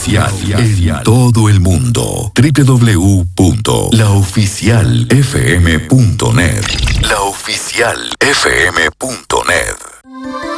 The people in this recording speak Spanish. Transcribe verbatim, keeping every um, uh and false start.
oficial en todo el mundo. doble u doble u doble u punto la oficial f m punto net. la oficial f m punto net.